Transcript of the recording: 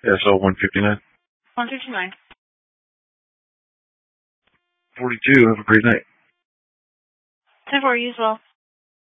SL 159. 159. 42, have a great night. 10-4, you as well.